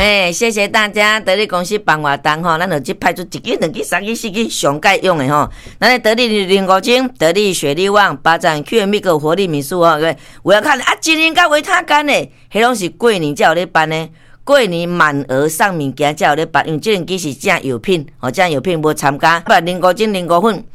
谢谢大家，得力公司帮活动吼，咱就即派出1支、2支、3支、4支上盖用的吼。咱的得力零5精、得力雪力旺、巴掌 QMIG 活力米素哦，我要看今年甲维他干的，迄拢是过年才有咧办的。过年满额送物件才有咧办，因为这两支是正药品，这样药品无参加，05精05粉。